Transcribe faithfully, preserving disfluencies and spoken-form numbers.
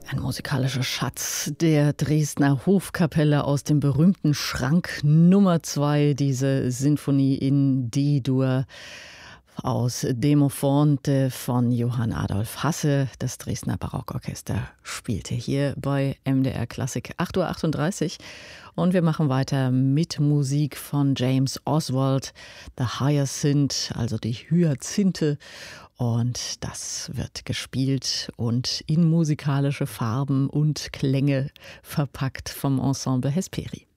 Ein musikalischer Schatz der Dresdner Hofkapelle aus dem berühmten Schrank Nummer zwei, diese Sinfonie in D-Dur aus Demofonte von Johann Adolf Hasse. Das Dresdner Barockorchester spielte hier bei M D R Klassik. acht Uhr achtunddreißig und wir machen weiter mit Musik von James Oswald, The Hyacinth, also die Hyazinthe. Und das wird gespielt und in musikalische Farben und Klänge verpackt vom Ensemble Hesperi.